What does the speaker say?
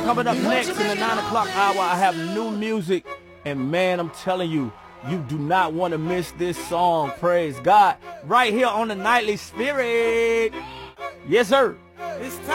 Coming up next in the 9 o'clock hour, I have new music. And man, I'm telling you, you do not want to miss this song. Praise God. Right here on the Nightly Spirit. Yes, sir. It's time.